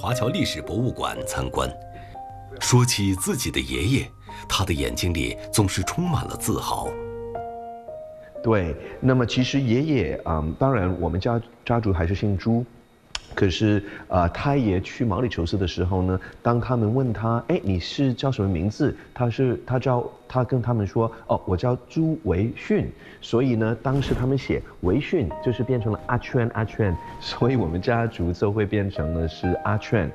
华侨历史博物馆参观。说起自己的爷爷，他的眼睛里总是充满了自豪。 对，那么其实爷爷，当然我们家族还是姓朱。可是，他爷去毛里求斯的时候呢，当他们问他，哎，你是叫什么名字？他跟他们说，哦，我叫朱维训。所以呢，当时他们写维训，就是变成了阿圈，所以我们家族就会变成了是阿圈。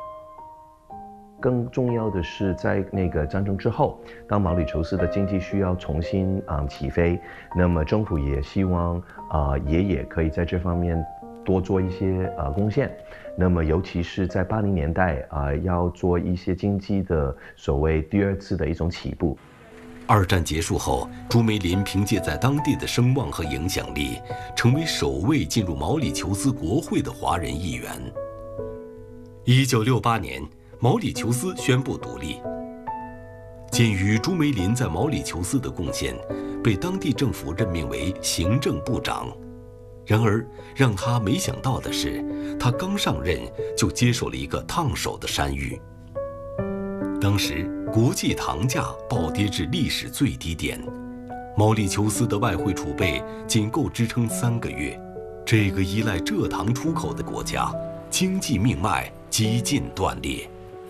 更重要的是，在那个战争之后，当毛里求斯的经济需要重新起飞，那么政府也希望爷爷可以在这方面多做一些贡献。那么尤其是在80年代要做一些经济的所谓第二次的一种起步。 二战结束后，朱梅林凭借在当地的声望和影响力，成为首位进入毛里求斯国会的华人议员。1968年，毛里求斯宣布独立。鉴于朱梅林在毛里求斯的贡献，被当地政府任命为行政部长。然而，让他没想到的是，他刚上任就接受了一个烫手的山芋。当时，国际糖价暴跌至历史最低点，毛里求斯的外汇储备仅够支撑3个月。这个依赖蔗糖出口的国家，经济命脉几近断裂。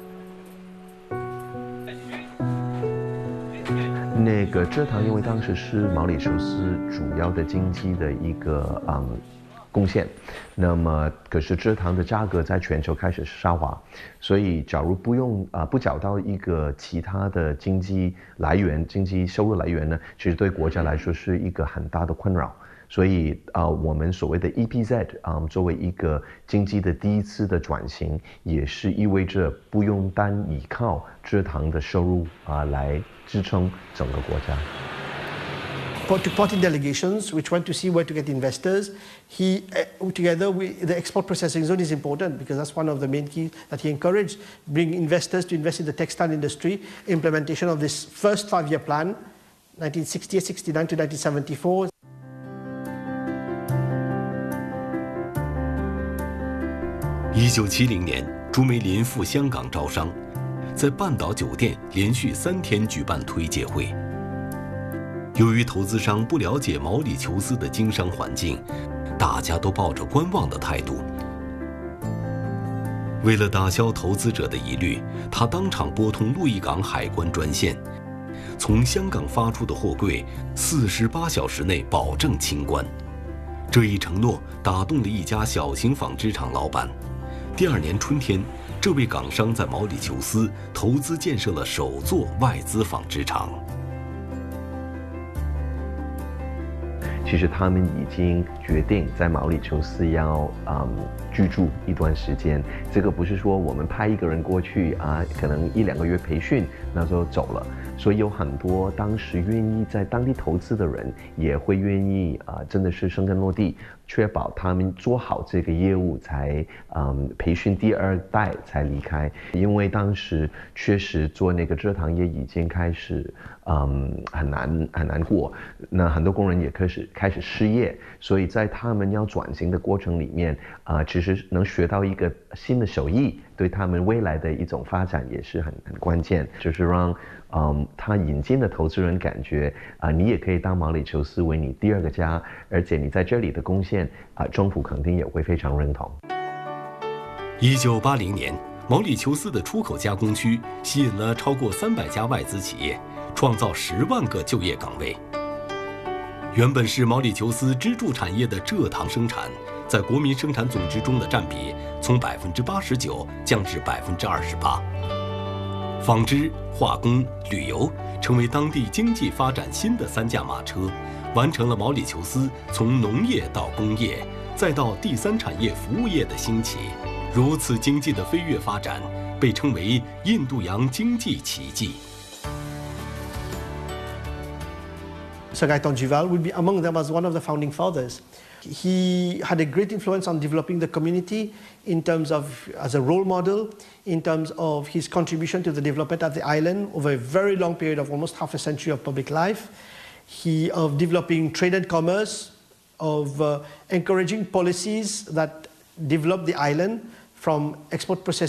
那个蔗糖，因为当时是毛里求斯主要的经济的一个贡献，那么可是蔗糖的价格在全球开始下滑，所以假如不找到一个其他的经济收入来源呢，其实对国家来说是一个很大的困扰。所以我们所谓的 EPZ 作为一个经济的第一次的转型，也是意味着不用单依靠蔗糖的收入来支撑整个国家。 To party delegations which went to see where to get investors, he together with the export processing zone is important because that's one of the main keys that he encouraged, bring investors to invest in the textile industry, implementation of this first 5-year plan, 1968-69 to 1974. 1970年，朱梅林赴香港招商，在半岛酒店连续3天举办推介会。由于投资商不了解毛里求斯的经商环境，大家都抱着观望的态度。为了打消投资者的疑虑，他当场拨通鹿邑港海关专线，从香港发出的货柜48小时内保证清关。这一承诺打动了一家小型纺织厂老板。第2年春天，这位港商在毛里求斯投资建设了首座外资纺织厂。 其实他们已经决定在毛里求斯要居住一段时间。这个不是说我们派一个人过去可能1-2个月培训，那就走了。所以有很多当时愿意在当地投资的人，也会愿意真的是生根落地，确保他们做好这个业务才培训第2代才离开。因为当时确实做那个蔗糖业已经开始很难过，那很多工人也开始失业，所以在他们要转型的过程里面其实能学到一个新的手艺，对他们未来的一种发展也是很关键，就是让他引进的投资人感觉你也可以当毛里求斯为你第2个家，而且你在这里的贡献政府肯定也会非常认同。 1980年，毛里求斯的出口加工区吸引了超过300家外资企业，创造10万个就业岗位。原本是毛里求斯支柱产业的蔗糖生产，在国民生产总值中的占比从89%降至28%。纺织、化工、旅游成为当地经济发展新的3驾马车，完成了毛里求斯从农业到工业，再到第3产业服务业的兴起。如此经济的飞跃发展，被称为印度洋经济奇迹。 Sargai Tonjival would be among them as one of the founding fathers. He had a great influence on developing the community in terms of as a role model, in terms of his contribution to the development of the island over a very long period of almost half a century of public life. Of developing trade and commerce, of encouraging policies that develop the island from export processing